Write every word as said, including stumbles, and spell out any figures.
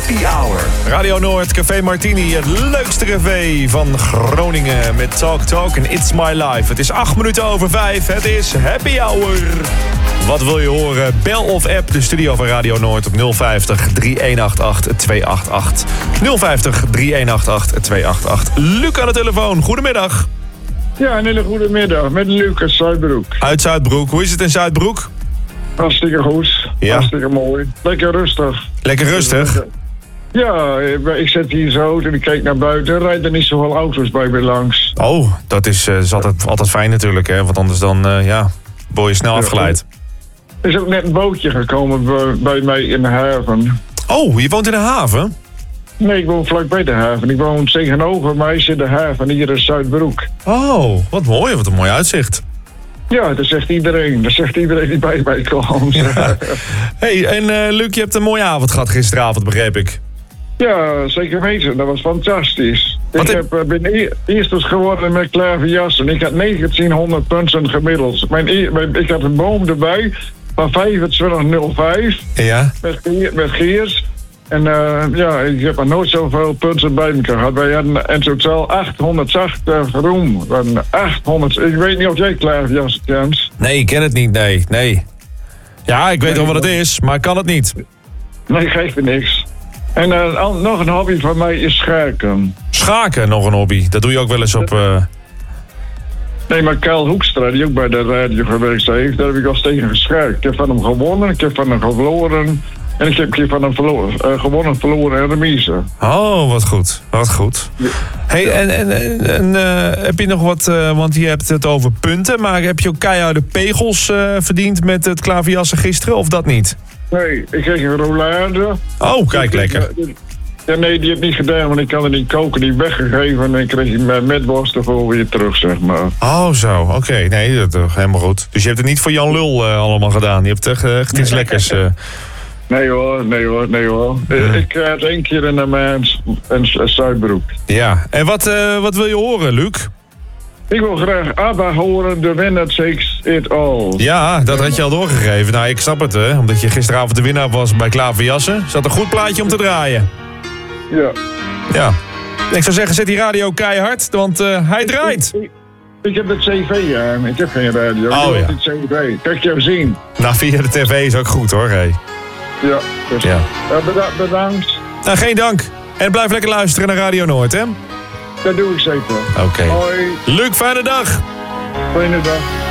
Happy Hour. Radio Noord, Café Martini, het leukste café van Groningen met Talk Talk en It's My Life. Het is acht minuten over vijf, het is Happy Hour. Wat wil je horen? Bel of app de studio van Radio Noord op nul vijftig, drie een acht acht, twee acht acht. nul vijftig, drie een acht acht, twee acht acht. Luc aan de telefoon, goedemiddag. Ja, een hele goede middag met Luc uit Zuidbroek. Uit Zuidbroek, hoe is het in Zuidbroek? Hartstikke goed, Ja. hartstikke mooi. Lekker rustig. Lekker rustig? Ja, ik zit hier zo en ik kijk naar buiten. Er rijden niet zoveel auto's bij me langs. Oh, dat is, uh, is altijd, altijd fijn natuurlijk, hè? Want anders dan, uh, ja, word je snel afgeleid. Er is ook net een bootje gekomen bij, bij mij in de haven. Oh, je woont in de haven? Nee, ik woon vlakbij de haven. Ik woon tegenover mij zit de haven hier in Zuidbroek. Oh, wat mooi, wat een mooi uitzicht. Ja, dat zegt iedereen. Dat zegt iedereen die bij mij komt. Ja. Hey, en uh, Luc, je hebt een mooie avond gehad gisteravond, begreep ik. Ja, zeker weten. Dat was fantastisch. Wat ik heb... heb, ben e- eerst geworden met klaverjassen. Ik had negentienhonderd punten gemiddeld. Mijn e- mijn, ik had een boom erbij van vijfentwintig nul vijf Ja? met, Ge- met Geers. En uh, ja, ik heb er nooit zoveel punten bij me gehad. Wij hadden in totaal achthonderdzachtig roem. achthonderd, ik weet niet of jij klaverjassen kent. Nee, ik ken het niet, nee, nee. Ja, ik weet wel wat het is, maar ik kan het niet. Nee, geeft me niks. En uh, al- nog een hobby van mij is schaken. Schaken, nog een hobby. Dat doe je ook wel eens op... Uh... Nee, maar Karl Hoekstra, die ook bij de radio gewerkt heeft, daar heb ik als tegen geschaakt. Ik heb van hem gewonnen, ik heb van hem verloren. En ik heb een keer van hem verloren, uh, gewonnen, verloren en remise. Oh, wat goed, wat goed. Ja. Hey, Ja. en, en, en, en uh, heb je nog wat... Uh, want je hebt het over punten, maar heb je ook keiharde pegels uh, verdiend met het klaverjassen gisteren, of dat niet? Nee, ik kreeg een roulade. Oh, kijk, lekker. Ja, nee, die heb ik niet gedaan, want ik kan het niet koken, die weggegeven. En dan kreeg ik mijn metworst ervoor weer terug, zeg maar. Oh, zo, oké. Okay. Nee, dat is helemaal goed. Dus je hebt het niet voor Jan Lul uh, allemaal gedaan. Je hebt echt, uh, echt iets lekkers... Uh... Nee hoor, nee hoor, nee hoor. Ja. Ik krijg één keer in de maand een Zuidbroek. Ja, en wat, uh, wat wil je horen, Luc? Ik wil graag ABBA horen, The Winner Takes It All. Ja, dat had je al doorgegeven. Nou, ik snap het, hè. Omdat je gisteravond de winnaar was bij Klaverjassen. Zat een goed plaatje om te draaien. Ja. Ja. Ik zou zeggen, zet die radio keihard, want uh, hij draait. Ik, ik, ik heb het cv aan, ik heb geen radio. Oh, ik ja. heb het cv. Kan ik jou zien? Nou, via de tv is ook goed, hoor. Hey. Ja. Dus, Ja. uh, beda- bedankt. Nou, geen dank. En blijf lekker luisteren naar Radio Noord, hè? Dat doe ik zeker. Oké. Hoi. Luc, fijne dag. Fijne dag.